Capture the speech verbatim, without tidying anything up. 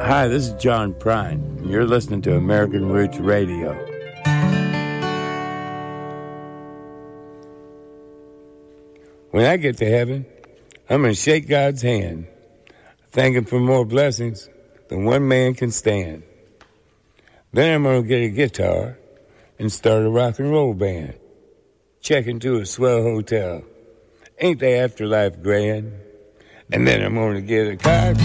Hi, this is John Prine, and you're listening to American Roots Radio. When I get to heaven, I'm going to shake God's hand, thank Him for more blessings than one man can stand. Then I'm going to get a guitar and start a rock and roll band. Check into a swell hotel. Ain't the afterlife grand? And then I'm going to get a car.